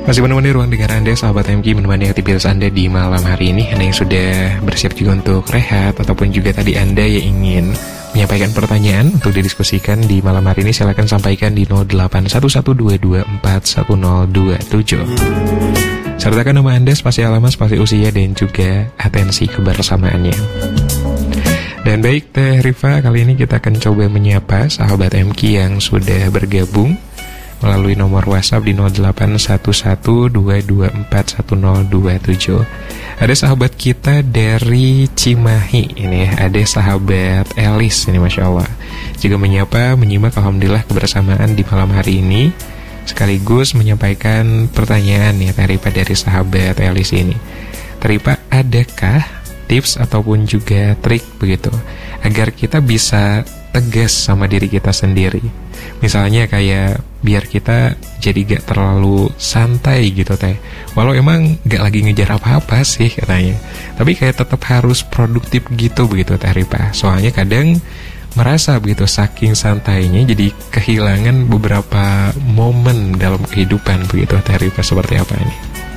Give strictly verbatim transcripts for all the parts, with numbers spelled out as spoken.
Masih menemani ruang dengar Anda, sahabat M K, menemani aktivitas Anda di malam hari ini. Anda yang sudah bersiap juga untuk rehat, ataupun juga tadi Anda yang ingin menyampaikan pertanyaan untuk didiskusikan di malam hari ini, silakan sampaikan di nol delapan satu satu dua dua empat satu nol dua tujuh. Sertakan nama Anda, spasi alamat, spasi usia, dan juga atensi kebersamaannya. Dan baik, Teh Rifa, kali ini kita akan coba menyapa sahabat M K yang sudah bergabung melalui nomor WhatsApp di nol delapan satu satu dua dua empat satu nol dua tujuh. Ada sahabat kita dari Cimahi ini ya, ada sahabat Elis ini, Masya Allah, juga menyapa, menyimak alhamdulillah kebersamaan di malam hari ini, sekaligus menyampaikan pertanyaan ya Teripa dari sahabat Elis ini. Teripa, adakah tips ataupun juga trik begitu agar kita bisa tegas sama diri kita sendiri? Misalnya kayak biar kita jadi gak terlalu santai gitu Teh, walau emang gak lagi ngejar apa-apa sih katanya, tapi kayak tetap harus produktif gitu begitu Teh Ripa. Soalnya kadang merasa begitu saking santainya jadi kehilangan beberapa momen dalam kehidupan begitu Teh Ripa. Seperti apa ini?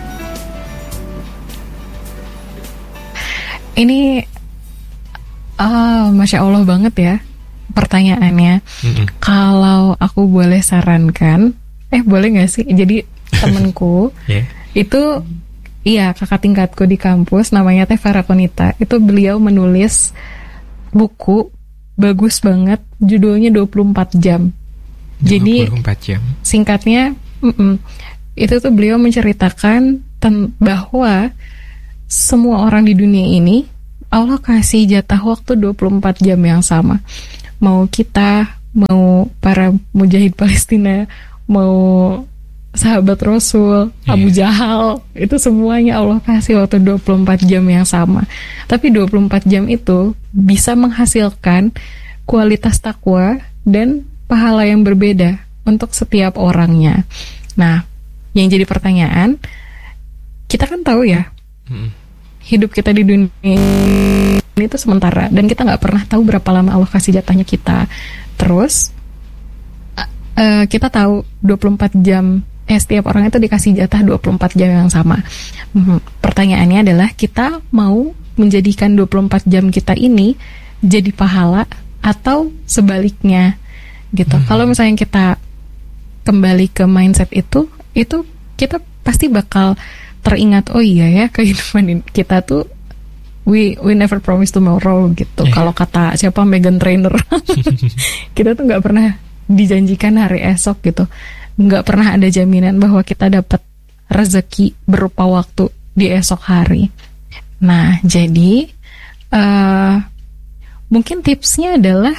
Ini ah, Masya Allah banget ya pertanyaannya. Mm-mm. Kalau aku boleh sarankan, eh boleh gak sih? Jadi temenku yeah. itu, iya kakak tingkatku di kampus, namanya Teh Farah Konita. Itu beliau menulis buku bagus banget, judulnya dua puluh empat jam. Jadi dua puluh empat jam. Singkatnya, mm-mm, itu tuh beliau menceritakan ten- bahwa semua orang di dunia ini Allah kasih jatah waktu dua puluh empat jam yang sama. Mau kita, mau para mujahid Palestina, mau sahabat Rasul, yeah. Abu Jahal, itu semuanya Allah kasih waktu dua puluh empat jam yang sama. Tapi dua puluh empat jam itu bisa menghasilkan kualitas takwa dan pahala yang berbeda untuk setiap orangnya. Nah, yang jadi pertanyaan, kita kan tahu ya, hmm. hidup kita di dunia ini tuh sementara, dan kita nggak pernah tahu berapa lama Allah kasih jatahnya kita. Terus uh, kita tahu dua puluh empat jam, eh setiap orang itu dikasih jatah dua puluh empat jam yang sama. Hmm, pertanyaannya adalah kita mau menjadikan dua puluh empat jam kita ini jadi pahala atau sebaliknya gitu. Hmm. Kalau misalnya kita kembali ke mindset itu, itu kita pasti bakal teringat, oh iya ya, kehidupan kita tuh we we never promise tomorrow gitu. Yeah. Kalau kata siapa, Meghan Trainor, kita tuh nggak pernah dijanjikan hari esok gitu. Nggak pernah ada jaminan bahwa kita dapat rezeki berupa waktu di esok hari. Nah, jadi uh, mungkin tipsnya adalah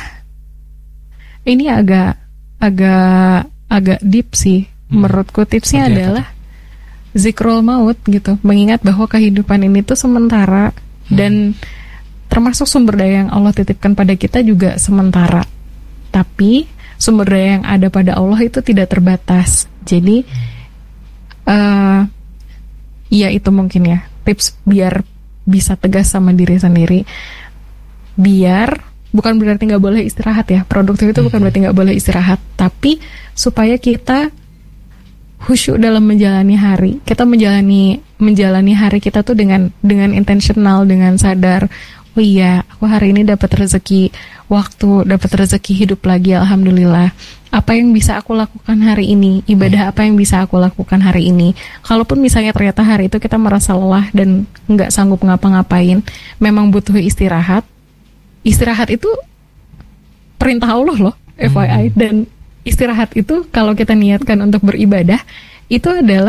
ini agak agak agak deep sih. Hmm. Menurutku tipsnya Seperti adalah apa? Zikrul maut gitu, mengingat bahwa kehidupan ini tuh sementara, hmm. dan termasuk sumber daya yang Allah titipkan pada kita juga sementara. Tapi sumber daya yang ada pada Allah itu tidak terbatas. Jadi uh, ya itu mungkin ya tips biar bisa tegas sama diri sendiri. Biar bukan berarti nggak boleh istirahat ya, produktif itu bukan berarti nggak boleh istirahat, tapi supaya kita khusyuk dalam menjalani hari. Kita menjalani menjalani hari kita tuh dengan dengan intentional, dengan sadar. Oh iya, aku hari ini dapat rezeki waktu, dapat rezeki hidup lagi, alhamdulillah. Apa yang bisa aku lakukan hari ini? Ibadah apa yang bisa aku lakukan hari ini? Kalaupun misalnya ternyata hari itu kita merasa lelah dan nggak sanggup ngapa-ngapain, memang butuh istirahat. Istirahat itu perintah Allah loh, F Y I. Dan istirahat itu kalau kita niatkan untuk beribadah, itu adalah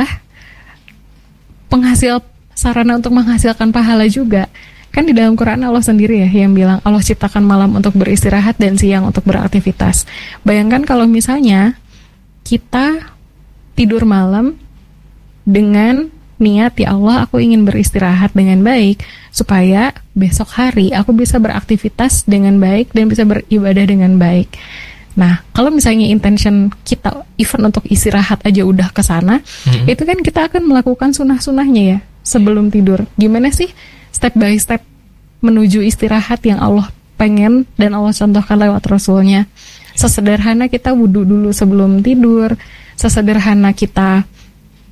penghasil sarana untuk menghasilkan pahala juga. Kan di dalam Quran Allah sendiri ya yang bilang Allah ciptakan malam untuk beristirahat dan siang untuk beraktivitas. Bayangkan kalau misalnya kita tidur malam dengan niat, ya Allah aku ingin beristirahat dengan baik supaya besok hari aku bisa beraktivitas dengan baik dan bisa beribadah dengan baik. Nah, kalau misalnya intention kita even untuk istirahat aja udah ke sana, hmm. itu kan kita akan melakukan sunah-sunahnya ya sebelum tidur. Gimana sih step by step menuju istirahat yang Allah pengen dan Allah contohkan lewat Rasulnya? Sesederhana kita wudhu dulu sebelum tidur, sesederhana kita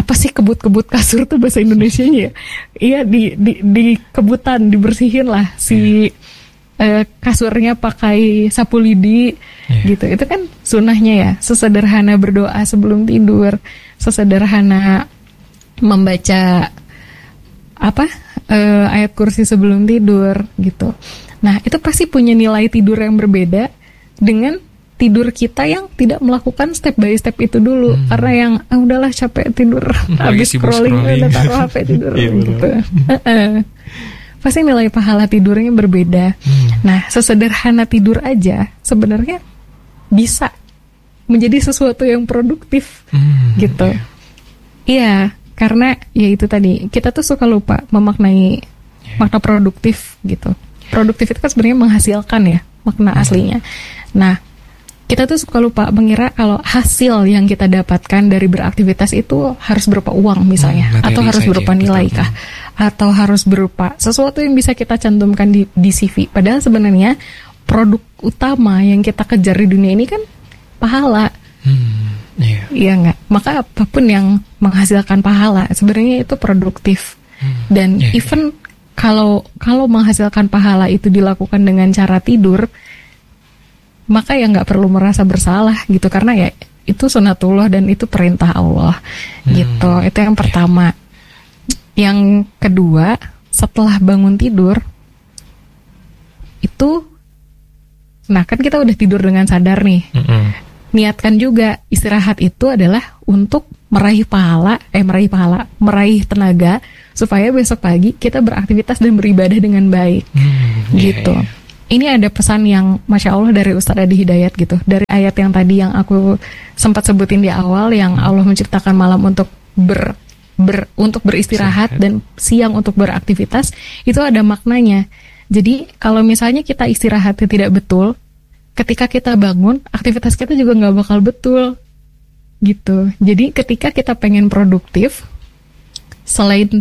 apa sih kebut-kebut kasur tuh bahasa Indonesianya ya? Iya, di di di kebutan, dibersihin lah si uh, kasurnya pakai sapu lidi yeah. gitu. Itu kan sunnahnya ya. Sesederhana berdoa sebelum tidur, sesederhana membaca apa uh, ayat kursi sebelum tidur gitu. Nah, itu pasti punya nilai tidur yang berbeda dengan tidur kita yang tidak melakukan step by step itu dulu, hmm. karena yang ah, udahlah capek tidur, habis scrolling, scrolling udah taruh H P tidur gitu. Pasti nilai pahala tidurnya berbeda. Hmm. Nah, sesederhana tidur aja sebenarnya bisa menjadi sesuatu yang produktif hmm. gitu. Iya, yeah. karena ya itu tadi kita tuh suka lupa memaknai yeah. makna produktif gitu. Produktif itu kan sebenarnya menghasilkan ya makna hmm. aslinya. Nah, kita tuh suka lupa mengira kalau hasil yang kita dapatkan dari beraktivitas itu harus berupa uang misalnya, hmm, atau harus berupa nilai kah, atau harus berupa sesuatu yang bisa kita cantumkan di, di C V. Padahal sebenarnya produk utama yang kita kejar di dunia ini kan pahala. Hmm, iya. Iya nggak? Maka apapun yang menghasilkan pahala sebenarnya itu produktif. Hmm, dan iya, even iya. kalau kalau menghasilkan pahala itu dilakukan dengan cara tidur, maka ya nggak perlu merasa bersalah gitu, karena ya itu sunatullah dan itu perintah Allah hmm. gitu. Itu yang pertama. Yang kedua, setelah bangun tidur itu, nah kan kita udah tidur dengan sadar nih. Hmm. Niatkan juga istirahat itu adalah untuk meraih pahala, eh meraih pahala, meraih tenaga supaya besok pagi kita beraktivitas dan beribadah dengan baik hmm, gitu. Yeah, yeah. Ini ada pesan yang Masya Allah dari Ustadz Adi Hidayat gitu. Dari ayat yang tadi yang aku sempat sebutin di awal, yang Allah menciptakan malam untuk ber, ber untuk beristirahat Sehat. dan siang untuk beraktivitas, itu ada maknanya. Jadi kalau misalnya kita istirahatnya tidak betul, ketika kita bangun, aktivitas kita juga nggak bakal betul gitu. Jadi ketika kita pengen produktif, selain